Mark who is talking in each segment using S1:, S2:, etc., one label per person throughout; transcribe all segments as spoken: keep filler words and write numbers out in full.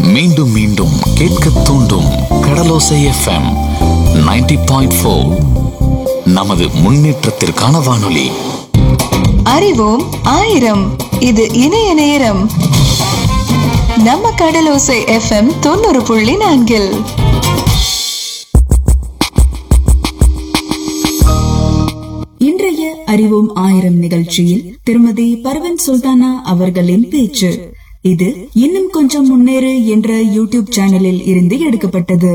S1: மீண்டும் மீண்டும் கேட்க தூண்டும் கடலோசை எஃப்எம் நைன்டி பாயிண்ட் ஃபோர். நமது முன்னேற்றத்திற்கான வானொலி.
S2: அறிவோம் ஆயிரம். இது இணைய நேரம். நம்ம கடலோசை எஃப்எம் தொண்ணூறு புள்ளி நான்கில்
S3: இன்றைய அறிவோம் ஆயிரம் நிகழ்ச்சியில் திருமதி பர்வன் சுல்தானா அவர்களின் பேச்சு. இது இன்னும் கொஞ்சம் முன்னேறு என்ற யூடியூப் சேனலில் இருந்து எடுக்கப்பட்டது.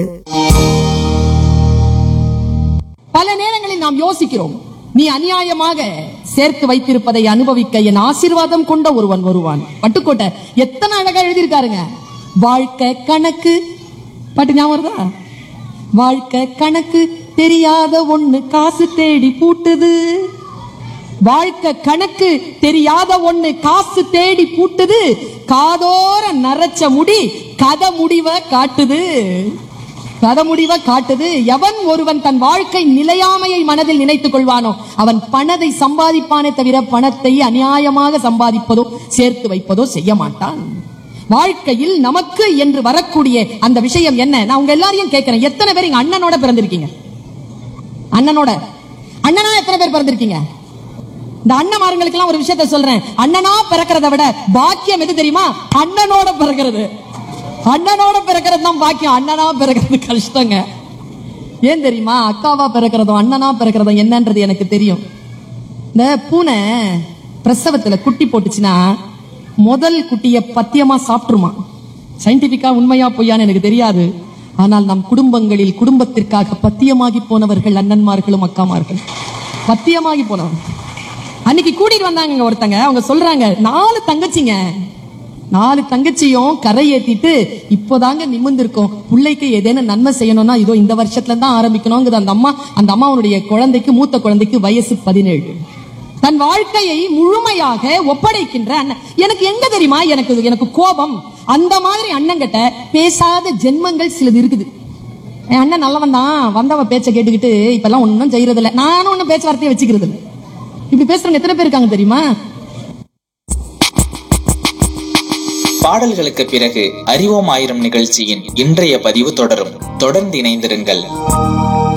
S4: பல நேரங்களில் நாம் யோசிக்கிறோம், நீ அநியாயமாக சேர்த்து வைத்திருப்பதை அனுபவிக்க என் ஆசீர்வாதம் கொண்ட ஒருவன் வருவான். பட்டுக்கோட்டை எத்தனை அழகா எழுதியிருக்காருங்க. வாழ்க்கை கணக்கு பாட்டு ஞாபகம் வருதா? வாழ்க்கை கணக்கு தெரியாத ஒண்ணு காசு தேடி பூட்டுது. வாழ்க்கை கணக்கு தெரியாத ஒண்ணு காசு தேடி பூட்டுது. காதோர நரைச்ச முடி கதை முடிவ காட்டுது. கதை முடிவ காட்டுது. எவன் ஒருவன் தன் வாழ்க்கை நிலையாமையை மனதில் நினைத்துக் கொள்வானோ அவன் பணத்தை சம்பாதிப்பானே தவிர பணத்தை அநியாயமாக சம்பாதிப்பதோ சேர்த்து வைப்பதோ செய்ய மாட்டான். வாழ்க்கையில் நமக்கு என்று வரக்கூடிய அந்த விஷயம் என்ன? நான் உங்க எல்லாரையும் கேட்கிறேன், எத்தனை பேர் இங்க அண்ணனோட பிறந்திருக்கீங்க? அண்ணனோட அண்ணனா எத்தனை பேர் பிறந்திருக்கீங்க? இந்த அண்ணமாருங்களுக்கு எல்லாம் ஒரு விஷயத்த சொல்றேன், அண்ணனா பிறக்கிறத விட பாக்கியம் எது தெரியுமா? அண்ணனோட பிறக்கிறது. அண்ணனோட பிறக்கிறது தான் பாக்கியம். அண்ணனா பிறக்கிறது கஷ்டங்க. ஏன் தெரியுமா? அக்காவா பிறக்கிறதும் அண்ணனா பிறக்கிறதும் என்னன்றது எனக்கு தெரியும். இந்த பூனை பிரசவத்துல குட்டி போட்டுச்சுன்னா முதல் குட்டிய பத்தியமா சாப்பிட்டுருமா. சயின்டிபிக்கா உண்மையா பொய்யான்னு எனக்கு தெரியாது. ஆனால் நம் குடும்பங்களில் குடும்பத்திற்காக பத்தியமாகி போனவர்கள் அண்ணன்மார்களும் அக்காமார்கள். பத்தியமாகி போனவங்க. அன்னைக்கு கூட்டிட்டு வந்தாங்க ஒருத்தங்க. அவங்க சொல்றாங்க, நாலு தங்கச்சிங்க, நாலு தங்கச்சியும் கரை ஏத்திட்டு இப்போதாங்க நிமிர்ந்து இருக்கும். பிள்ளைக்கு ஏதேனும் நன்மை செய்யணும்னா இதோ இந்த வருஷத்துல தான் ஆரம்பிக்கணும். அந்த அம்மா அந்த அம்மாவுடைய குழந்தைக்கு, மூத்த குழந்தைக்கு வயசு பதினேழு. தன் வாழ்க்கையை முழுமையாக ஒப்படைக்கின்ற அண்ணன். எனக்கு எங்க தெரியுமா எனக்கு எனக்கு கோபம்? அந்த மாதிரி அண்ணங்கிட்ட பேசாத ஜென்மங்கள் சிலது இருக்குது. என் அண்ணன் நல்லவன் தான், வந்தவ பேச்ச கேட்டுக்கிட்டு இப்ப எல்லாம் ஒன்னும் செய்யறது இல்லை. நானும் ஒன்னும் பேச்சுவார்த்தையை வச்சுக்கிறது இல்லை. இப்படி பேசுறவங்க எத்தனை பேர் இருக்காங்க தெரியுமா?
S5: பாடல்களுக்கு பிறகு அறிவோம் ஆயிரம் நிகழ்ச்சியின் இன்றைய பதிவு தொடரும். தொடர்ந்து இணைந்திருங்கள்.